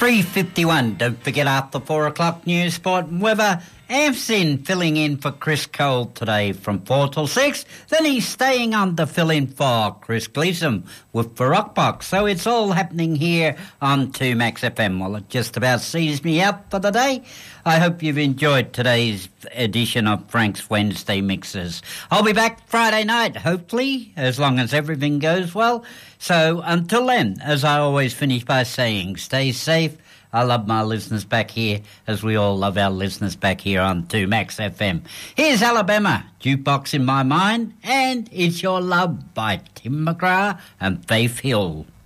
3:51. Don't forget after 4 o'clock news, sport and weather. Amsin filling in for Chris Cole today from 4 till 6. Then he's staying on to fill in for Chris Gleason with the Rockbox. So it's all happening here on 2 Max FM. Well, it just about sees me out for the day. I hope you've enjoyed today's edition of Frank's Wednesday Mixes. I'll be back Friday night, hopefully, as long as everything goes well. So until then, as I always finish by saying, stay safe. I love my listeners back here, as we all love our listeners back here on 2 Max FM. Here's Alabama, Jukebox in My Mind, and It's Your Love by Tim McGrath and Faith Hill.